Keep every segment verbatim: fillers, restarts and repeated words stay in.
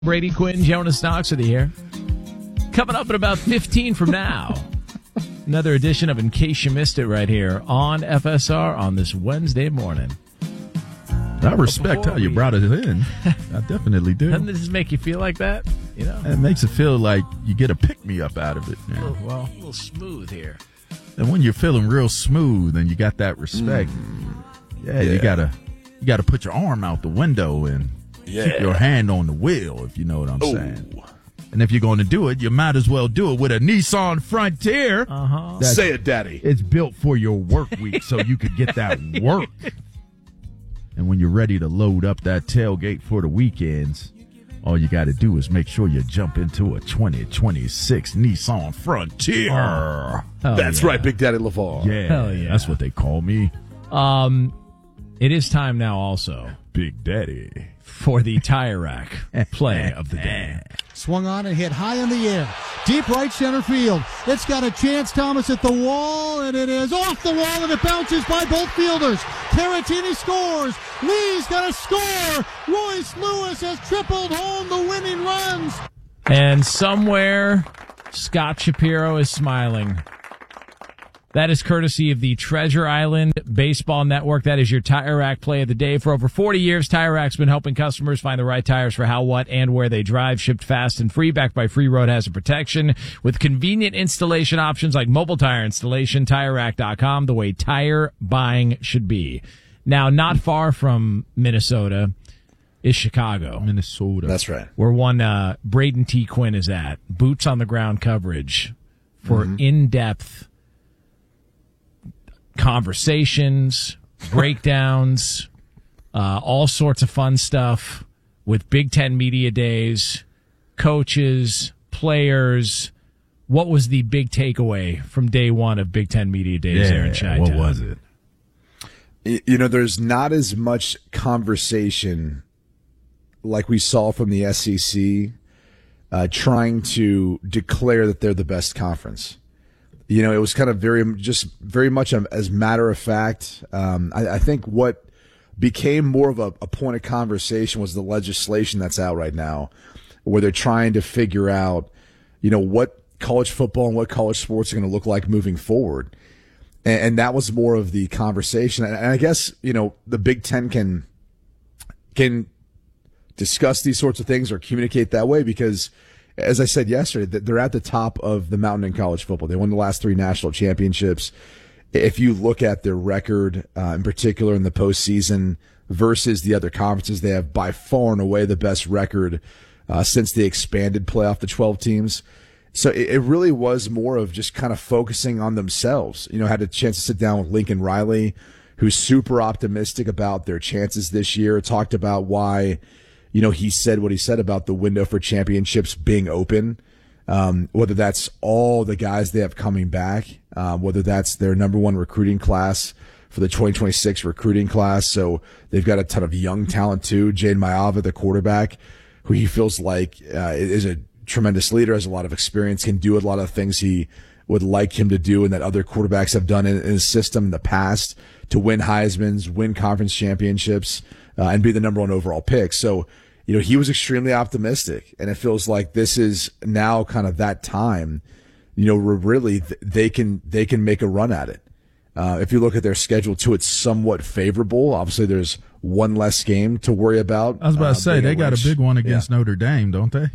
Brady Quinn, Jonas Knox are here. Coming up in about fifteen from now. Another edition of In Case You Missed It right here on F S R on this Wednesday morning. I respect how you we, brought it in. I definitely do. Doesn't this make you feel like that? You know, it makes it feel like you get a pick-me-up out of it. A little, well, a little smooth here. And when you're feeling real smooth and you got that respect, mm. yeah, yeah, you gotta you gotta put your arm out the window and yeah. keep your hand on the wheel, if you know what I'm Ooh. saying. And if you're going to do it, you might as well do it with a Nissan Frontier. Uh-huh. Say it, Daddy. It's built for your work week, so you could get that work. And when you're ready to load up that tailgate for the weekends, all you got to do is make sure you jump into a twenty twenty-six Nissan Frontier. Oh, that's yeah. right, Big Daddy LaVar. Yeah, Hell yeah, that's what they call me. Um, it is time now also, Big Daddy, for the Tire Rack play of the day. Swung on and hit high in the air. Deep right center field. It's got a chance, Thomas, at the wall, and it is off the wall, and it bounces by both fielders. Caratini scores. Lee's got a score. Royce Lewis has tripled home the winning runs. And somewhere, Scott Shapiro is smiling. That is courtesy of the Treasure Island Baseball Network. That is your Tire Rack play of the day. For over forty years, Tire Rack's been helping customers find the right tires for how, what, and where they drive. Shipped fast and free, backed by free road hazard protection. With convenient installation options like mobile tire installation, Tire Rack dot com, the way tire buying should be. Now, not far from Minnesota is Chicago. Minnesota. That's right. Where one uh, Braden T. Quinn is at. Boots on the ground coverage for mm-hmm. in-depth conversations, breakdowns, uh, all sorts of fun stuff with Big Ten Media Days, coaches, players. What was the big takeaway from day one of Big Ten Media Days yeah, there in Chi-Town? What was it? You know, there's not as much conversation like we saw from the S E C uh, trying to declare that they're the best conference. You know, it was kind of very, just very much as matter of fact. Um, I, I think what became more of a, a point of conversation was the legislation that's out right now, where they're trying to figure out, you know, what college football and what college sports are going to look like moving forward. And, and that was more of the conversation. And I guess, you know, the Big Ten can, can discuss these sorts of things or communicate that way because, as I said yesterday, they're at the top of the mountain in college football. They won the last three national championships. If you look at their record, uh, in particular in the postseason versus the other conferences, they have by far and away the best record uh, since they expanded playoff to twelve teams. So it, it really was more of just kind of focusing on themselves. You know, I had a chance to sit down with Lincoln Riley, who's super optimistic about their chances this year, talked about why, you know, he said what he said about the window for championships being open, um, whether that's all the guys they have coming back, uh, whether that's their number one recruiting class for the twenty twenty-six recruiting class. So they've got a ton of young talent too. Jade Mayava, the quarterback, who he feels like uh, is a tremendous leader, has a lot of experience, can do a lot of things he would like him to do and that other quarterbacks have done in, in his system in the past to win Heismans, win conference championships, uh, and be the number one overall pick. So, you know, he was extremely optimistic, and it feels like this is now kind of that time, you know, where really they can, they can make a run at it. Uh, if you look at their schedule too, it's somewhat favorable. Obviously there's one less game to worry about. I was about uh, to say, they got a big one against yeah. Notre Dame, don't they?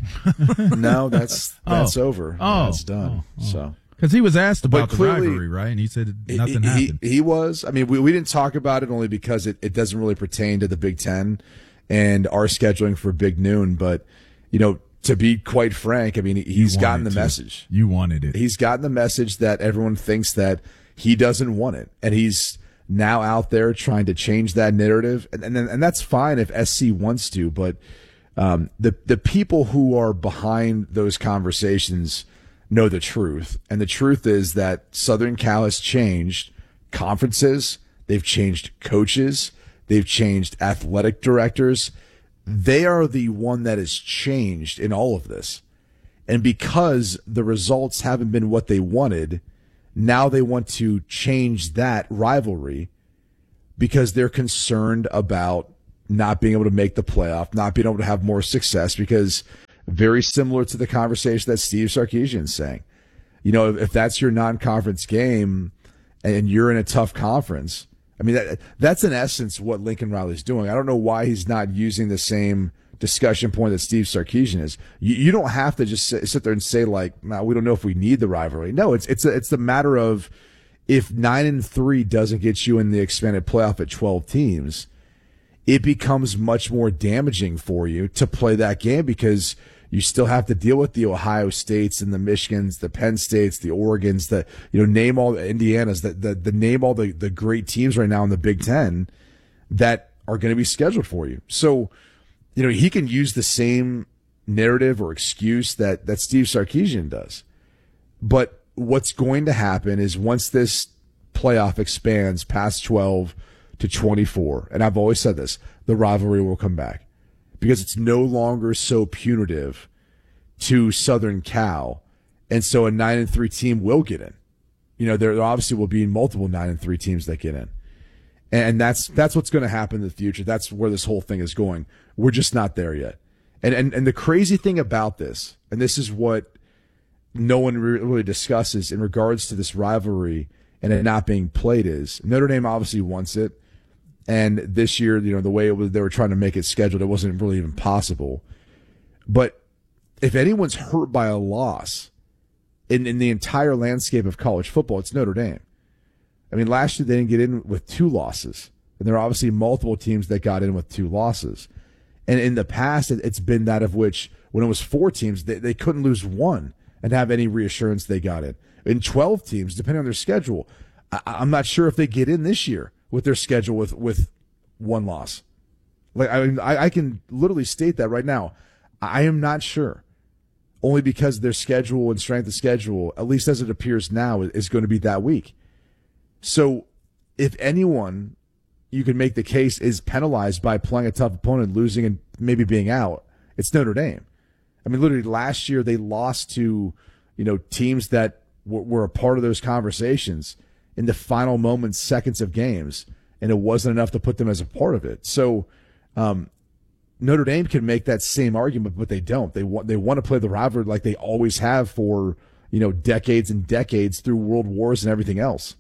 No, that's, that's oh. over. Oh, that's done. Oh. Oh. So. Because he was asked about But the clearly, rivalry, right? And he said nothing he, happened. He, he was. I mean, we, we didn't talk about it only because it, it doesn't really pertain to the Big Ten and our scheduling for Big Noon. But, you know, to be quite frank, I mean, he's gotten the to. message. You wanted it. He's gotten the message that everyone thinks that he doesn't want it. And he's now out there trying to change that narrative. And, and, and that's fine if S C wants to. But um, the, the people who are behind those conversations know the truth. And the truth is that Southern Cal has changed conferences. They've changed coaches. They've changed athletic directors. They are the one that has changed in all of this. And because the results haven't been what they wanted, now they want to change that rivalry because they're concerned about not being able to make the playoff, not being able to have more success, because very similar to the conversation that Steve Sarkisian is saying. You know, if, if that's your non-conference game and you're in a tough conference, I mean, that that's in essence what Lincoln Riley's doing. I don't know why he's not using the same discussion point that Steve Sarkisian is. You, you don't have to just sit, sit there and say, like, nah, we don't know if we need the rivalry. No, it's it's a, it's the matter of, if nine and three doesn't get you in the expanded playoff at twelve teams, it becomes much more damaging for you to play that game, because you still have to deal with the Ohio States and the Michigans, the Penn States, the Oregons, the, you know, name all the Indianas, the, the, the name all the, the great teams right now in the Big Ten that are going to be scheduled for you. So, you know, he can use the same narrative or excuse that, that Steve Sarkisian does. But what's going to happen is, once this playoff expands past twelve to twenty-four, and I've always said this, the rivalry will come back, because it's no longer so punitive to Southern Cal. And so a nine and three team will get in. You know, there obviously will be multiple nine and three teams that get in. And that's, that's what's going to happen in the future. That's where this whole thing is going. We're just not there yet. And, and, and the crazy thing about this, and this is what no one really discusses in regards to this rivalry and it not being played, is Notre Dame obviously wants it. And this year, you know, the way it was, they were trying to make it scheduled, it wasn't really even possible. But if anyone's hurt by a loss in, in the entire landscape of college football, it's Notre Dame. I mean, last year they didn't get in with two losses. And there are obviously multiple teams that got in with two losses. And in the past, it, it's been that of which, when it was four teams, they, they couldn't lose one and have any reassurance they got in. In twelve teams, depending on their schedule, I, I'm not sure if they get in this year with their schedule with, with one loss. Like, I mean, I, I can literally state that right now. I am not sure, only because their schedule and strength of schedule, at least as it appears now, is going to be that weak. So if anyone, you can make the case, is penalized by playing a tough opponent, losing and maybe being out, it's Notre Dame. I mean, literally last year they lost to, you know, teams that w- were a part of those conversations in the final moments, seconds of games, and it wasn't enough to put them as a part of it. So um, Notre Dame can make that same argument, but they don't. They want they want to play the rivalry like they always have for, you know, decades and decades through world wars and everything else.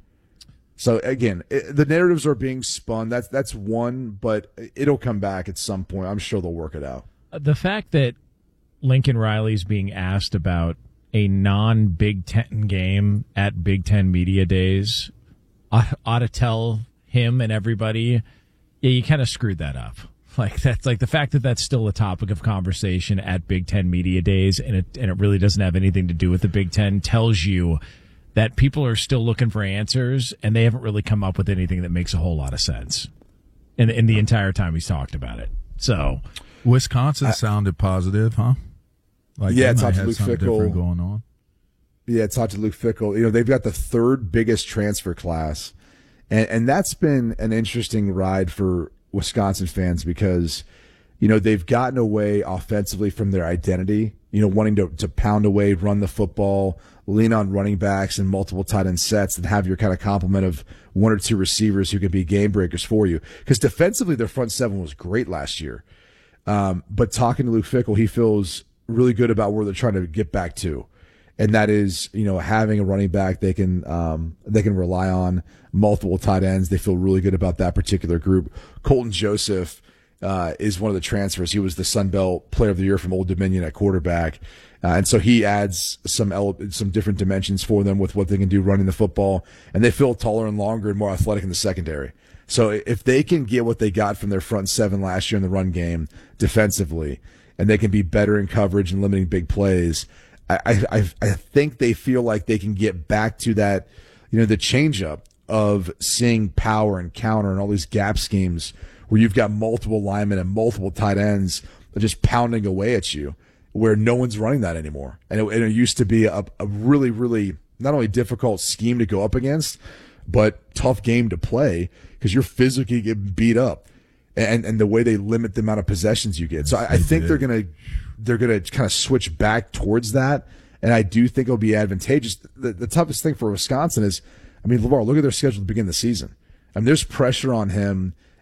So again, it, the narratives are being spun. That's that's one, but it'll come back at some point. I'm sure they'll work it out. The fact that Lincoln Riley's being asked about a non-Big Ten game at Big Ten Media Days ought, ought to tell him and everybody, yeah, you kind of screwed that up. Like, that's like the fact that that's still a topic of conversation at Big Ten Media Days, and it and it really doesn't have anything to do with the Big Ten, tells you that people are still looking for answers, and they haven't really come up with anything that makes a whole lot of sense in in the entire time he's talked about it. So, Wisconsin I, sounded positive, huh? Like, yeah, talked to Luke Fickell going on. Yeah, talked to Luke Fickell. You know, they've got the third biggest transfer class, and and that's been an interesting ride for Wisconsin fans, because, you know, they've gotten away offensively from their identity, you know, wanting to, to pound away, run the football, lean on running backs and multiple tight end sets, and have your kind of complement of one or two receivers who can be game breakers for you. Because defensively, their front seven was great last year. Um, but talking to Luke Fickell, he feels really good about where they're trying to get back to. And that is, you know, having a running back they can um, they can rely on, multiple tight ends. They feel really good about that particular group. Colton Joseph uh, is one of the transfers. He was the Sun Belt Player of the Year from Old Dominion at quarterback. Uh, and so he adds some ele- some different dimensions for them with what they can do running the football. And they feel taller and longer and more athletic in the secondary. So if they can get what they got from their front seven last year in the run game defensively, and they can be better in coverage and limiting big plays, I, I, I think they feel like they can get back to that, you know, the changeup of seeing power and counter and all these gap schemes where you've got multiple linemen and multiple tight ends just pounding away at you, where no one's running that anymore. And it, and it used to be a, a really, really not only difficult scheme to go up against, but tough game to play because you're physically getting beat up. And and the way they limit the amount of possessions you get. So I, I think they're gonna they're gonna kind of switch back towards that, and I do think it'll be advantageous. The, the toughest thing for Wisconsin is, I mean, LeVar, look at their schedule at the beginning of the season. I mean, there's pressure on him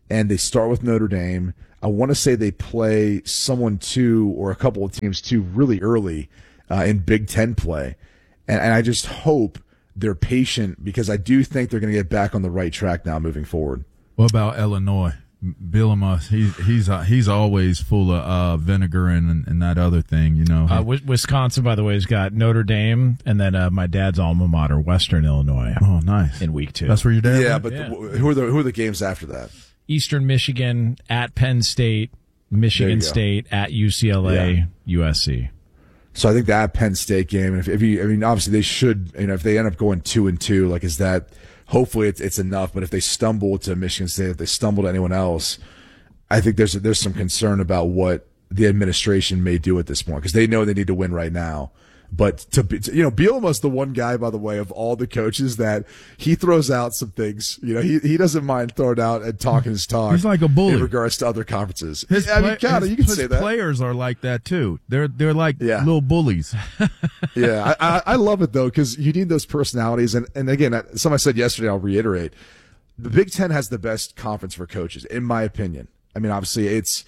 and they start with Notre Dame. I want to say they play someone two or a couple of teams two really early uh, in Big Ten play. And, and I just hope they're patient because I do think they're going to get back on the right track now moving forward. What about Illinois? Bielema, he, he's uh, he's always full of uh, vinegar and, and that other thing, you know. Uh, Wisconsin, by the way, has got Notre Dame, and then uh, my dad's alma mater, Western Illinois. Oh, nice. In week two. That's where your dad Yeah, went? but Yeah. The, who are the who are the games after that? Eastern Michigan at Penn State, Michigan State at U C L A, Yeah. U S C. So I think that Penn State game, and if, if you, I mean, obviously they should, you know, if they end up going two and two, like, is that, hopefully it's, it's enough. But if they stumble to Michigan State, if they stumble to anyone else, I think there's, there's some concern about what the administration may do at this point because they know they need to win right now. But to be, you know, Bielema's the one guy, by the way, of all the coaches that he throws out some things. You know, he he doesn't mind throwing out and talking his talk. He's like a bully in regards to other conferences. His I mean, play- kinda, his- you can his say that. Players are like that too. They're they're like Yeah. little bullies. Yeah, I, I, I love it though because you need those personalities. And and again, something I said yesterday, I'll reiterate: the Big Ten has the best conference for coaches, in my opinion. I mean, obviously, it's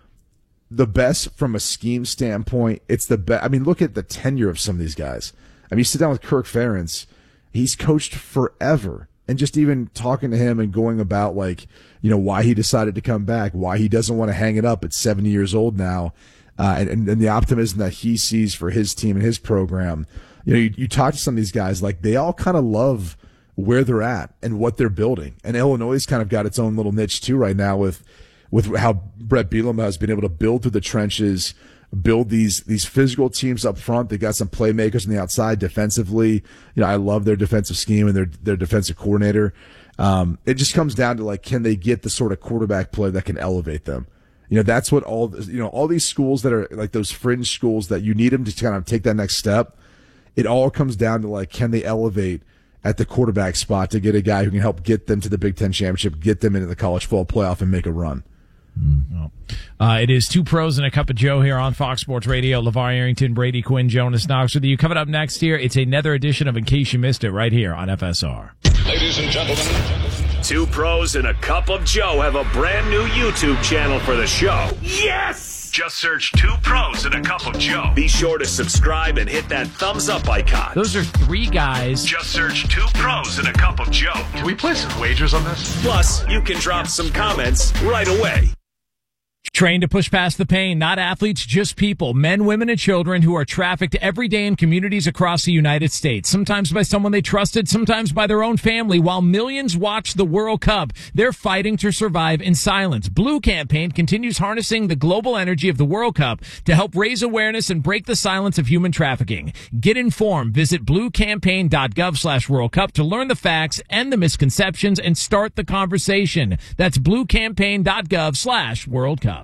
the best from a scheme standpoint. It's the best. I mean, look at the tenure of some of these guys. I mean, you sit down with Kirk Ferentz, he's coached forever. And just even talking to him and going about, like, you know, why he decided to come back, why he doesn't want to hang it up at seventy years old now, uh, and, and, and the optimism that he sees for his team and his program. You know, you, you talk to some of these guys, like, they all kind of love where they're at and what they're building. And Illinois has kind of got its own little niche, too, right now with with how Brett Bielema has been able to build through the trenches, build these these physical teams up front. They got some playmakers on the outside defensively. You know, I love their defensive scheme and their their defensive coordinator. Um, it just comes down to, like, can they get the sort of quarterback play that can elevate them? You know, that's what all you know. All these schools that are like those fringe schools that you need them to kind of take that next step. It all comes down to, like, can they elevate at the quarterback spot to get a guy who can help get them to the Big Ten championship, get them into the college football playoff, and make a run. Mm. Uh, it is Two Pros and a Cup of Joe here on Fox Sports Radio. LeVar Arrington, Brady Quinn, Jonas Knox with you. Coming up next here, it's another edition of In Case You Missed It right here on F S R. Ladies and gentlemen, Two Pros and a Cup of Joe have a brand new YouTube channel for the show. Yes! Just search Two Pros and a Cup of Joe. Be sure to subscribe and hit that thumbs up icon. Those are three guys. Just search Two Pros and a Cup of Joe. Can we place some wagers on this? Plus, you can drop some comments right away. Trained to push past the pain, not athletes, just people, men, women, and children who are trafficked every day in communities across the United States, sometimes by someone they trusted, sometimes by their own family. While millions watch the World Cup, they're fighting to survive in silence. Blue Campaign continues harnessing the global energy of the World Cup to help raise awareness and break the silence of human trafficking. Get informed. Visit bluecampaign.gov slash World Cup to learn the facts and the misconceptions and start the conversation. That's bluecampaign.gov slash World Cup.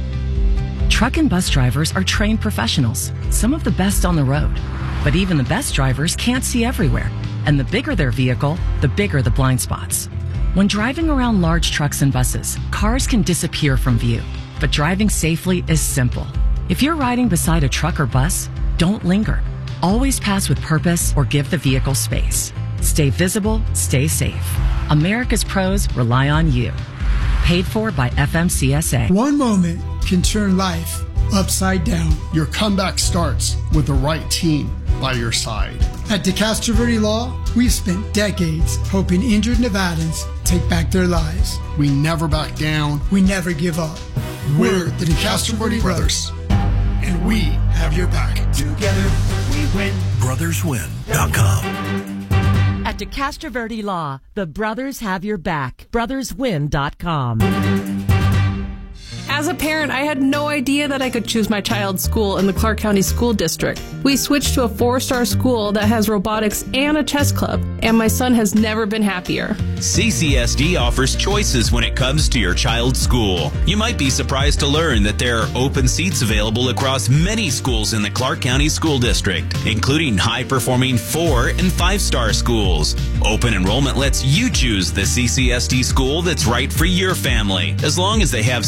Truck and bus drivers are trained professionals, some of the best on the road. But even the best drivers can't see everywhere. And the bigger their vehicle, the bigger the blind spots. When driving around large trucks and buses, cars can disappear from view. But driving safely is simple. If you're riding beside a truck or bus, don't linger. Always pass with purpose or give the vehicle space. Stay visible, stay safe. America's pros rely on you. Paid for by F M C S A. One moment can turn life upside down. Your comeback starts with the right team by your side. At DeCastro Verde Law, we've spent decades helping injured Nevadans take back their lives. We never back down. We never give up. We're the DeCastro Verde Brothers, and we have your back. Together, we win. brothers win dot com. At DeCastro Verde Law, the brothers have your back. brothers win dot com. As a parent, I had no idea that I could choose my child's school in the Clark County School District. We switched to a four-star school that has robotics and a chess club, and my son has never been happier. C C S D offers choices when it comes to your child's school. You might be surprised to learn that there are open seats available across many schools in the Clark County School District, including high-performing four- and five-star schools. Open enrollment lets you choose the C C S D school that's right for your family, as long as they have seats available.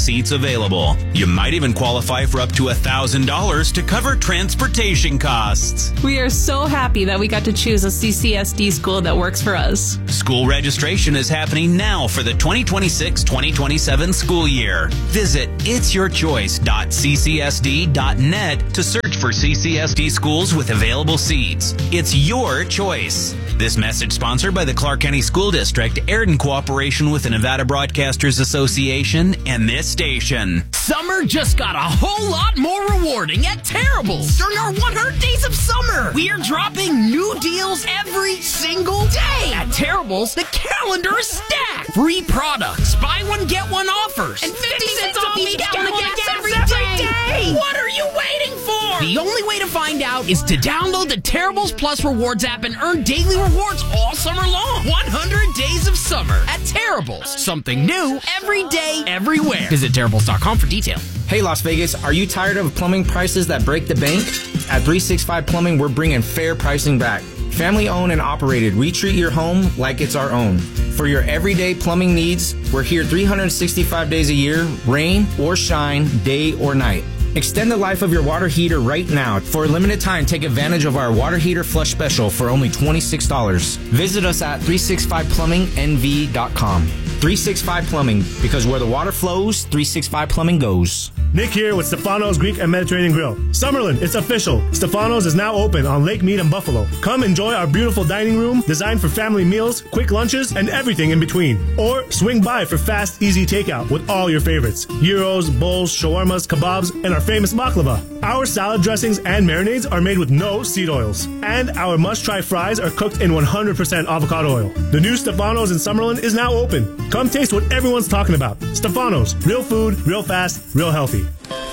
available. You might even qualify for up to one thousand dollars to cover transportation costs. We are so happy that we got to choose a C C S D school that works for us. School registration is happening now for the twenty twenty-six twenty twenty-seven school year. Visit its your choice dot c c s d dot net to search for C C S D schools with available seats. It's your choice. This message sponsored by the Clark County School District, aired in cooperation with the Nevada Broadcasters Association and this station. Summer just got a whole lot more rewarding at Terrible's. During our one hundred days of summer, we are dropping new deals every single day. At Terrible's, the calendar is stacked. Free products, buy one, get one offers, and fifty cents off each gallon of gas every day. What are you waiting for? The only way to find out is to download the Terrible's Plus Rewards app and earn daily rewards all summer long. one hundred days of summer at Terrible's. Something new every day, everywhere. Visit Terrible's dot com for details. Hey, Las Vegas, are you tired of plumbing prices that break the bank? At three sixty-five Plumbing, we're bringing fair pricing back. Family owned and operated, we treat your home like it's our own. For your everyday plumbing needs, we're here three hundred sixty-five days a year, rain or shine, day or night. Extend the life of your water heater right now. For a limited time, take advantage of our water heater flush special for only twenty-six dollars. Visit us at three sixty-five plumbing n v dot com. three sixty-five Plumbing, because where the water flows, three sixty-five Plumbing goes. Nick here with Stefano's Greek and Mediterranean Grill. Summerlin, it's official. Stefano's is now open on Lake Mead and Buffalo. Come enjoy our beautiful dining room designed for family meals, quick lunches, and everything in between. Or swing by for fast, easy takeout with all your favorites. Gyros, bowls, shawarmas, kebabs, and our famous baklava. Our salad dressings and marinades are made with no seed oils. And our must-try fries are cooked in one hundred percent avocado oil. The new Stefano's in Summerlin is now open. Come taste what everyone's talking about. Stefano's, real food, real fast, real healthy.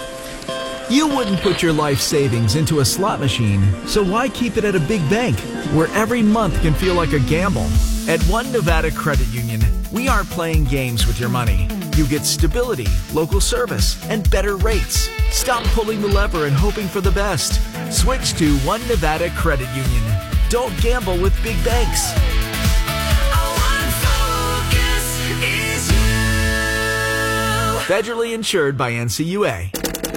You wouldn't put your life savings into a slot machine, so why keep it at a big bank where every month can feel like a gamble? At One Nevada Credit Union, we aren't playing games with your money. You get stability, local service, and better rates. Stop pulling the lever and hoping for the best. Switch to One Nevada Credit Union. Don't gamble with big banks. Federally insured by N C U A.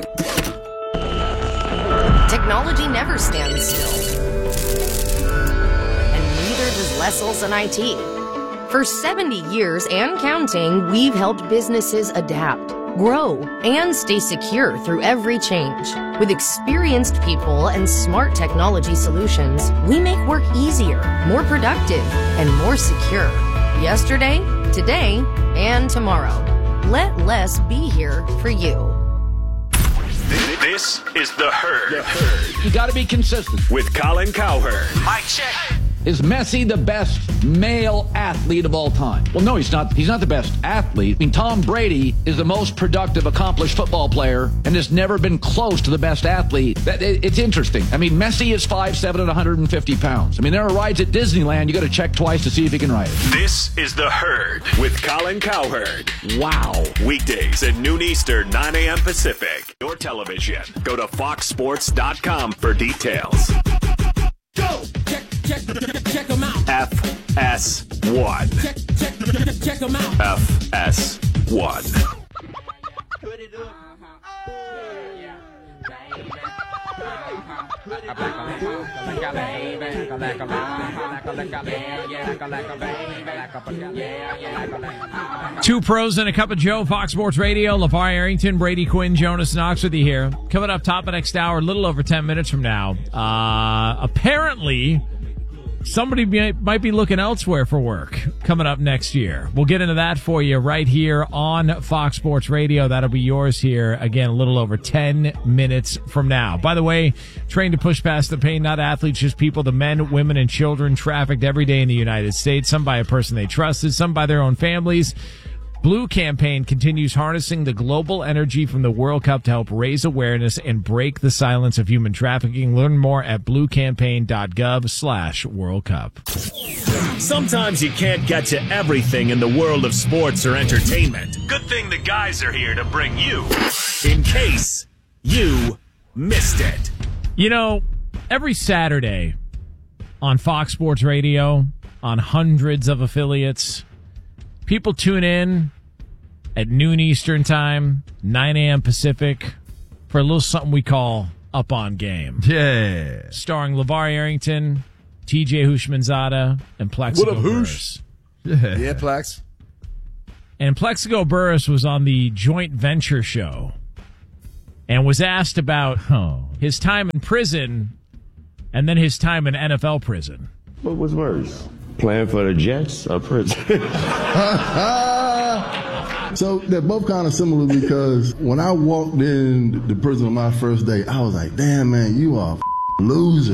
Technology never stands still. And neither does Les Olson I T. For seventy years and counting, we've helped businesses adapt, grow, and stay secure through every change. With experienced people and smart technology solutions, we make work easier, more productive, and more secure. Yesterday, today, and tomorrow. Let Les be here for you. This is The Herd. The Herd. You got to be consistent. With Colin Cowherd. Mike check. Is Messi the best male athlete of all time? Well, no, he's not. He's not the best athlete. I mean, Tom Brady is the most productive, accomplished football player and has never been close to the best athlete. That, it, it's interesting. I mean, Messi is five seven and one hundred fifty pounds. I mean, there are rides at Disneyland you got to check twice to see if he can ride it. This is The Herd with Colin Cowherd. Wow. Weekdays at noon Eastern, nine a.m. Pacific. Your television. Go to fox sports dot com for details. Go! Check, check, check them out. F S one. Check, check, check them out. F S one. Put it up. Two pros and a cup of Joe, Fox Sports Radio. LeVar Arrington, Brady Quinn, Jonas Knox with you here. Coming up top of next hour, a little over ten minutes from now. Uh, apparently, somebody might, might be looking elsewhere for work coming up next year. We'll get into that for you right here on Fox Sports Radio. That'll be yours here, again, a little over ten minutes from now. By the way, trained to push past the pain, not athletes, just people, the men, women, and children trafficked every day in the United States, some by a person they trusted, some by their own families. Blue Campaign continues harnessing the global energy from the World Cup to help raise awareness and break the silence of human trafficking. Learn more at bluecampaign.gov slash World Cup. Sometimes you can't get to everything in the world of sports or entertainment. Good thing the guys are here to bring you, in case you missed it. You know, every Saturday on Fox Sports Radio, on hundreds of affiliates, people tune in at noon Eastern time, nine a.m. Pacific, for a little something we call Up on Game. Yeah. Starring LeVar Arrington, T J Houshmandzadeh, and Plexico What up, Hoosh? Burris. Yeah, yeah Plex. And Plexico Burris was on the Joint Venture show and was asked about oh. his time in prison and then his time in N F L prison. What was worse, playing for the Jets or prison? So they're both kind of similar because when I walked in the prison on my first day, I was like, damn, man, you are a loser.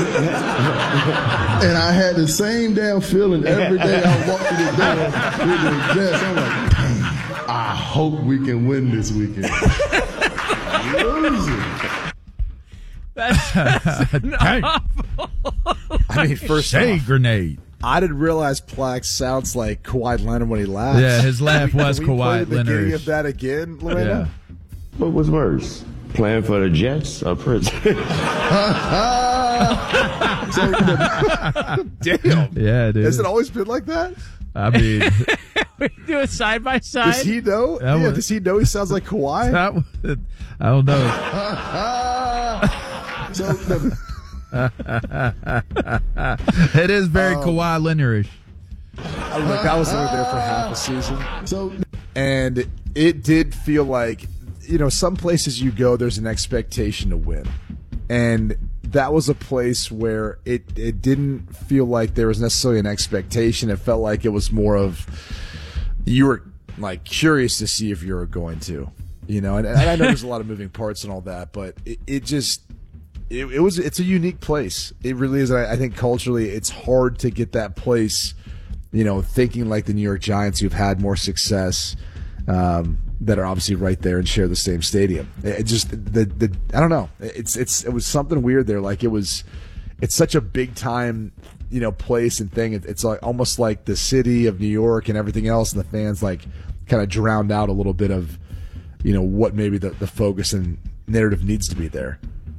And I had the same damn feeling every day I walked through the door with the Jets. I'm like, damn, I hope we can win this weekend. Loser. That's, that's I mean, first Shade off, grenade. I didn't realize Plax sounds like Kawhi Leonard when he laughs. Yeah, his laugh was Can we Kawhi play the beginning Leonard. of that again, Lorena? Yeah. What was worse, playing for the Jets or prison? So, damn. Yeah, dude. Has it always been like that? I mean, we do it side by side. Does he know? That Yeah, was- does he know he sounds like Kawhi? that was, I don't know. So the, It is very Um, Kawhi Leonard-ish. Uh, Look, I was over there for half a season. so And it did feel like, you know, some places you go, there's an expectation to win. And that was a place where it, it didn't feel like there was necessarily an expectation. It felt like it was more of you were like curious to see if you were going to, you know, and, and I know there's a lot of moving parts and all that, but it, it just, it, it was, it's a unique place. It really is. And I, I think culturally it's hard to get that place, you know, thinking like the New York Giants who've had more success, um, that are obviously right there and share the same stadium. It just the the I don't know. It's it's it was something weird there. Like it was, it's such a big time, you know, place and thing. It, it's like almost like the city of New York and everything else, and the fans like kind of drowned out a little bit of, you know, what maybe the, the focus and narrative needs to be there.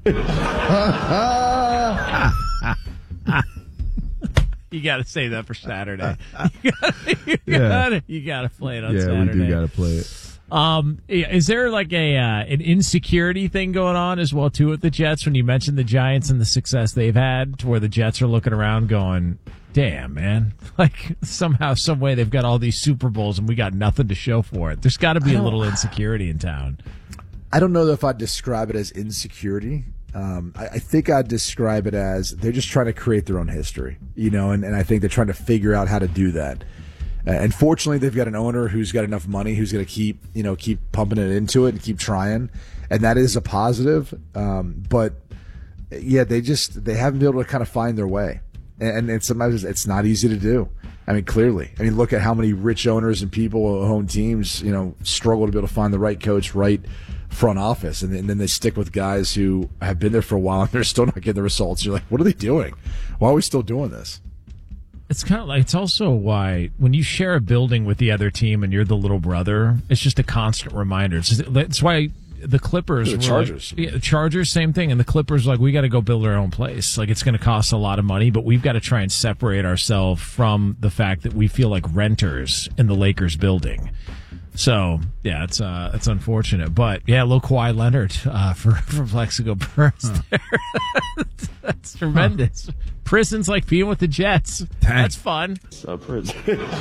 You got to say that for Saturday. You got you Yeah. gotta, you got to play it on Yeah, Saturday. we do got to play it. Um, is there like a uh, an insecurity thing going on as well too with the Jets when you mentioned the Giants and the success they've had, to where the Jets are looking around going, "Damn, man! Like somehow, some way, they've got all these Super Bowls and we got nothing to show for it." There's got to be a little insecurity in town. I don't know if I'd describe it as insecurity. Um, I, I think I'd describe it as they're just trying to create their own history, you know, and, and I think they're trying to figure out how to do that. Uh, and fortunately, they've got an owner who's got enough money, who's going to keep, you know, keep pumping it into it and keep trying, and that is a positive. Um, but yeah, they just they haven't been able to kind of find their way, and, and sometimes it's not easy to do. I mean, clearly, I mean, look at how many rich owners and people who own teams, you know, struggle to be able to find the right coach, right front office, and then, and then they stick with guys who have been there for a while and they're still not getting the results. You're like, what are they doing? Why are we still doing this? It's kind of like, it's also why when you share a building with the other team and you're the little brother, it's just a constant reminder. It's, just, it's why the Clippers, The were Chargers. like, yeah, the Chargers, same thing. And the Clippers, like, we got to go build our own place. Like, it's going to cost a lot of money, but we've got to try and separate ourselves from the fact that we feel like renters in the Lakers building. So yeah, it's uh, it's unfortunate, but yeah, little Kawhi Leonard uh, for for Plexico Burris huh. there. That's tremendous. Huh. Prison's like being with the Jets. Dang. That's fun. So prison.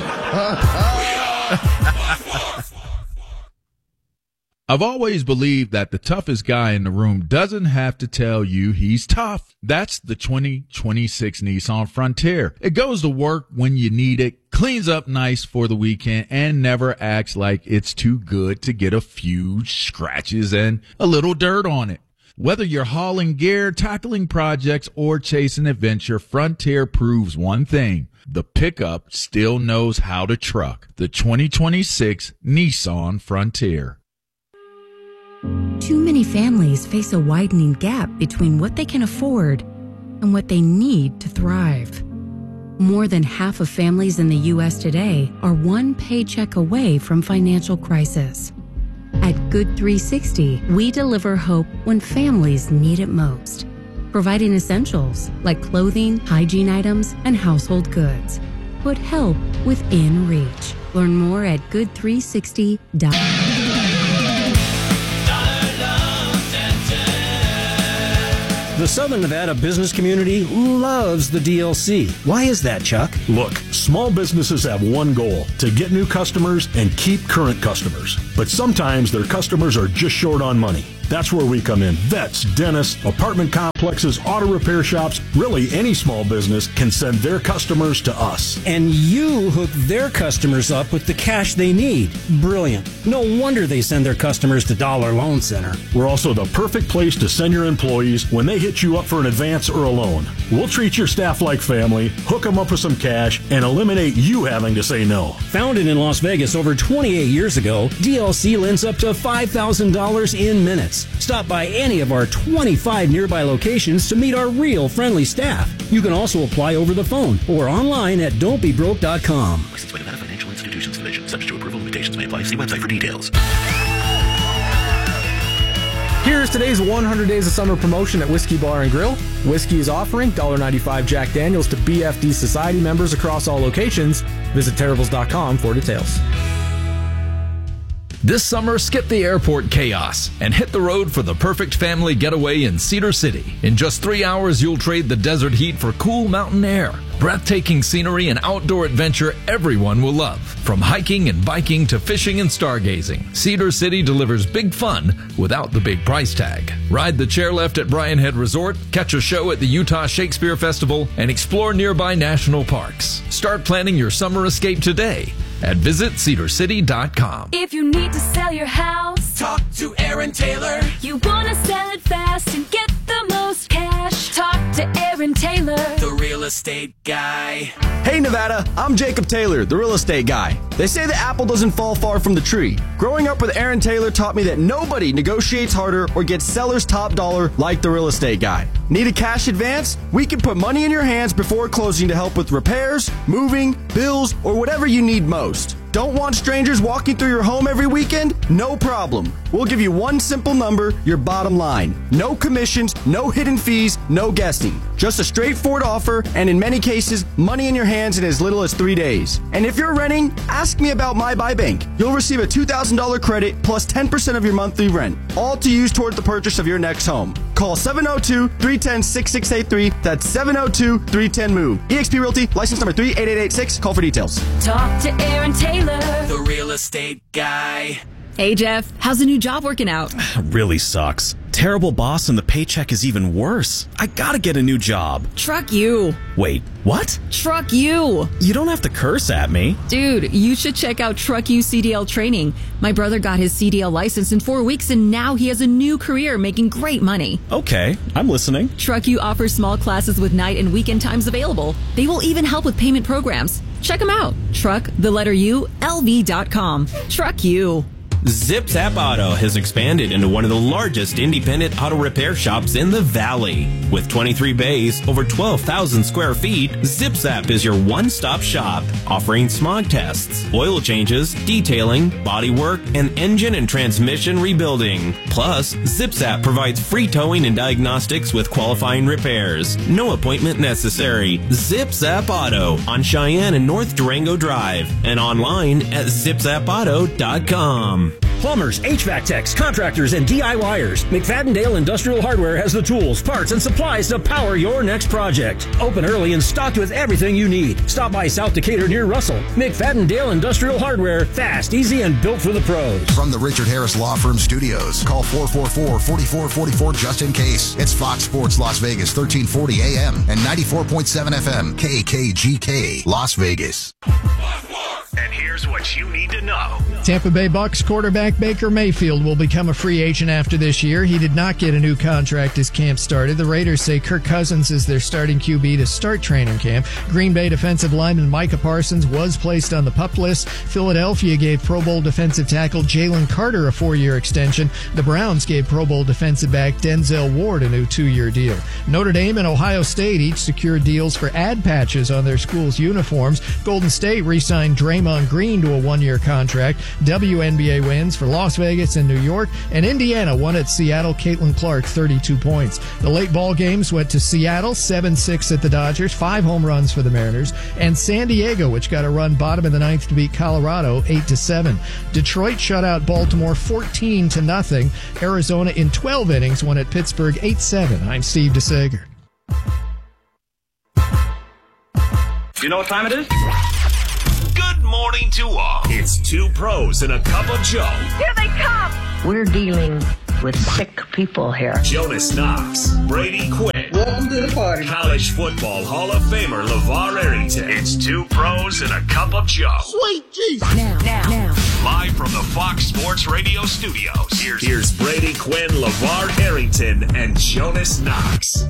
I've always believed that the toughest guy in the room doesn't have to tell you he's tough. That's the twenty twenty-six Nissan Frontier. It goes to work when you need it, cleans up nice for the weekend, and never acts like it's too good to get a few scratches and a little dirt on it. Whether you're hauling gear, tackling projects, or chasing adventure, Frontier proves one thing. The pickup still knows how to truck. The twenty twenty-six Nissan Frontier. Too many families face a widening gap between what they can afford and what they need to thrive. More than half of families in the U S today are one paycheck away from financial crisis. At Good three sixty, we deliver hope when families need it most, providing essentials like clothing, hygiene items, and household goods. Put help within reach. Learn more at good three sixty dot com. The Southern Nevada business community loves the D L C. Why is that, Chuck? Look, small businesses have one goal, to get new customers and keep current customers. But sometimes their customers are just short on money. That's where we come in. Vets, dentists, apartment complexes, auto repair shops, really any small business can send their customers to us. And you hook their customers up with the cash they need. Brilliant. No wonder they send their customers to Dollar Loan Center. We're also the perfect place to send your employees when they hit you up for an advance or a loan. We'll treat your staff like family, hook them up with some cash, and eliminate you having to say no. Founded in Las Vegas over twenty-eight years ago, D L C lends up to five thousand dollars in minutes. Stop by any of our twenty-five nearby locations to meet our real friendly staff. You can also apply over the phone or online at don't be broke dot com. Licensed by Nevada Financial Institutions Division. Subject to approval, limitations may apply. See website for details. Here's today's one hundred Days of Summer promotion at Whiskey Bar and Grill. Whiskey is offering one dollar ninety-five Jack Daniels to B F D Society members across all locations. Visit terribles dot com for details. This summer, skip the airport chaos and hit the road for the perfect family getaway in Cedar City. In just three hours, you'll trade the desert heat for cool mountain air. Breathtaking scenery and outdoor adventure everyone will love. From hiking and biking to fishing and stargazing, Cedar City delivers big fun without the big price tag. Ride the chairlift at Bryan Head Resort, catch a show at the Utah Shakespeare Festival, and explore nearby national parks. Start planning your summer escape today at visit cedar city dot com. If you need to sell your house, talk to Aaron Taylor. You want to sell it fast and get the most cash, talk to Aaron Taylor, the real estate guy. Hey Nevada, I'm Jacob Taylor, the real estate guy. They say the apple doesn't fall far from the tree. Growing up with Aaron Taylor taught me that nobody negotiates harder or gets seller's top dollar like the real estate guy. Need a cash advance? We can put money in your hands before closing to help with repairs, moving, bills, or whatever you need most. Don't want strangers walking through your home every weekend? No problem. We'll give you one simple number, your bottom line. No commissions, no hidden fees, no guessing. Just a straightforward offer, and in many cases, money in your hands in as little as three days. And if you're renting, ask me about My Buy Bank. You'll receive a two thousand dollars credit plus ten percent of your monthly rent, all to use toward the purchase of your next home. Call seven oh two, three one oh, six six eight three. That's seven oh two, three one oh, MOVE. eXp Realty, license number three eight eight eight six. Call for details. talk to Aaron Taylor, the real estate guy. Hey Jeff, how's the new job working out? Really sucks. Terrible boss and the paycheck is even worse. I gotta get a new job. Truck you. Wait, what? Truck you. You don't have to curse at me. Dude, you should check out Truck You C D L training. My brother got his C D L license in four weeks and now he has a new career making great money. Okay, I'm listening. Truck You offers small classes with night and weekend times available. They will even help with payment programs. Check them out. Truck, the letter U, L V dot com. Truck You. Zip Zap Auto has expanded into one of the largest independent auto repair shops in the Valley. With twenty-three bays, over twelve thousand square feet, Zip Zap is your one-stop shop, offering smog tests, oil changes, detailing, bodywork, and engine and transmission rebuilding. Plus, Zip Zap provides free towing and diagnostics with qualifying repairs. No appointment necessary. Zip Zap Auto on Cheyenne and North Durango Drive and online at zip zap auto dot com. Plumbers, H V A C techs, contractors, and D I Y ers. McFadden-Dale Industrial Hardware has the tools, parts, and supplies to power your next project. Open early and stocked with everything you need. Stop by South Decatur near Russell. McFadden-Dale Industrial Hardware. Fast, easy, and built for the pros. From the Richard Harris Law Firm Studios, call four four four, four four four four just in case. It's Fox Sports Las Vegas, thirteen forty A M and ninety-four point seven F M, K K G K, Las Vegas. And here's what you need to know. Tampa Bay Bucks quarterback Baker Mayfield will become a free agent after this year. He did not get a new contract as camp started. The Raiders say Kirk Cousins is their starting Q B to start training camp. Green Bay defensive lineman Micah Parsons was placed on the PUP list. Philadelphia gave Pro Bowl defensive tackle Jalen Carter a four-year extension. The Browns gave Pro Bowl defensive back Denzel Ward a new two-year deal. Notre Dame and Ohio State each secured deals for ad patches on their schools' uniforms. Golden State re-signed Draymond Draymond Green to a one-year contract. W N B A wins for Las Vegas and New York. And Indiana won at Seattle. Caitlin Clark, thirty-two points. The late ball games went to Seattle, seven six at the Dodgers, five home runs for the Mariners. And San Diego, which got a run bottom of the ninth to beat Colorado, eight to seven. Detroit shut out Baltimore fourteen to nothing. Arizona in twelve innings won at Pittsburgh eight seven. I'm Steve DeSager. You know what time it is? Good morning to all. It's two pros and a cup of Joe. Here they come. We're dealing with sick people here. Jonas Knox, Brady Quinn. Welcome to the party. College football Hall of Famer LeVar Arrington. It's two pros and a cup of Joe. Sweet Jesus. Now, now, now. Live from the Fox Sports Radio studios. Here's, here's Brady Quinn, LeVar Arrington, and Jonas Knox.